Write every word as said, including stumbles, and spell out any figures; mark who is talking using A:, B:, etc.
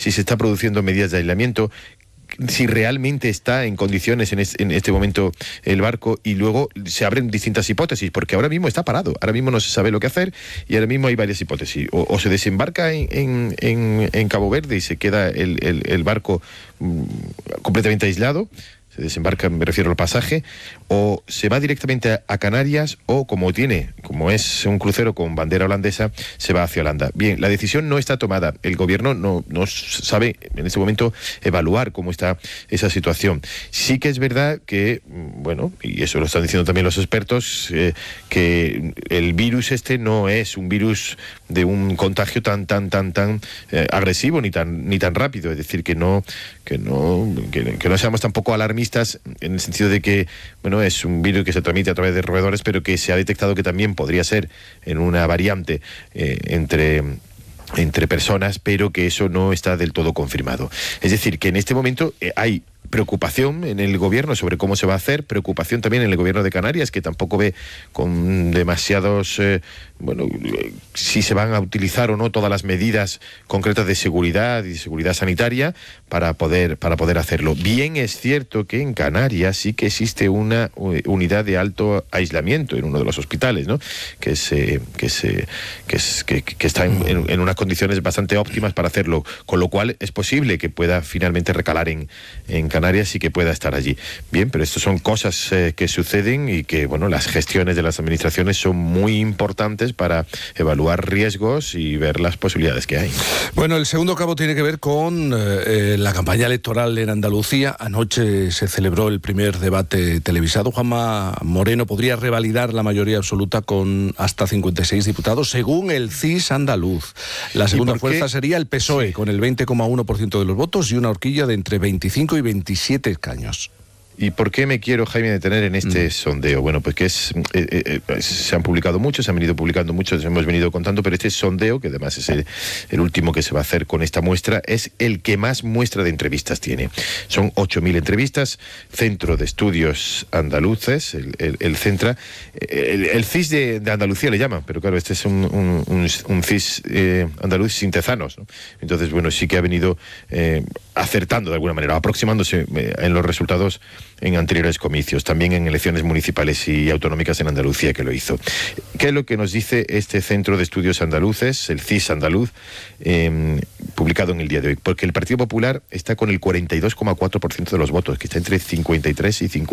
A: si se está produciendo medidas de aislamiento, si realmente está en condiciones en este, en este momento el barco, y luego se abren distintas hipótesis, porque ahora mismo está parado, ahora mismo no se sabe lo que hacer y ahora mismo hay varias hipótesis. O, o se desembarca en, en, en, en Cabo Verde y se queda el, el, el barco mmm, completamente aislado, se desembarca, me refiero al pasaje, o se va directamente a, a Canarias, o como tiene, como es un crucero con bandera holandesa, se va hacia Holanda. Bien, la decisión no está tomada, el gobierno no, no sabe en este momento evaluar cómo está esa situación. Sí que es verdad que, bueno, y eso lo están diciendo también los expertos, eh, que el virus este no es un virus de un contagio tan, tan, tan, tan eh, agresivo ni tan, ni tan rápido, es decir, que no, que no, que, que no seamos tampoco alarmistas en el sentido de que, bueno, es un virus que se transmite a través de roedores, pero que se ha detectado que también podría ser en una variante eh, entre... entre personas, pero que eso no está del todo confirmado. Es decir, que en este momento eh, hay preocupación en el gobierno sobre cómo se va a hacer, preocupación también en el gobierno de Canarias, que tampoco ve con demasiados, eh, bueno, eh, si se van a utilizar o no todas las medidas concretas de seguridad y de seguridad sanitaria para poder, para poder hacerlo. Bien es cierto que en Canarias sí que existe una uh, unidad de alto aislamiento en uno de los hospitales, ¿no? Que, se, que, se, que, es, que, que está en, en, en unas condiciones bastante óptimas para hacerlo, con lo cual es posible que pueda finalmente recalar en, en Canarias y que pueda estar allí. Bien, pero esto son cosas eh, que suceden y que, bueno, las gestiones de las administraciones son muy importantes para evaluar riesgos y ver las posibilidades que hay.
B: Bueno, el segundo cabo tiene que ver con eh, la campaña electoral en Andalucía. Anoche se celebró el primer debate televisado. Juanma Moreno podría revalidar la mayoría absoluta con hasta cincuenta y seis diputados, según el C I S andaluz. La segunda fuerza sería el P S O E, sí, con el veinte coma uno por ciento de los votos y una horquilla de entre veinticinco y veintisiete escaños.
A: ¿Y por qué me quiero, Jaime, detener en este mm. sondeo? Bueno, pues que es, eh, eh, se han publicado muchos, se han venido publicando muchos, hemos venido contando, pero este sondeo, que además es el, el último que se va a hacer con esta muestra, es el que más muestra de entrevistas tiene. Son ocho mil entrevistas, Centro de Estudios Andaluces, el, el, el Centra, el, el C I S de, de Andalucía le llaman, pero claro, este es un, un, un, un C I S eh, andaluz sin tezanos, ¿no? Entonces, bueno, sí que ha venido eh, acertando de alguna manera, aproximándose eh, en los resultados en anteriores comicios, también en elecciones municipales y autonómicas en Andalucía, que lo hizo. ¿Qué es lo que nos dice este Centro de Estudios Andaluces, el C I S andaluz, eh, publicado en el día de hoy? Porque el Partido Popular está con el cuarenta y dos coma cuatro por ciento de los votos, que está entre cincuenta y tres y cincuenta.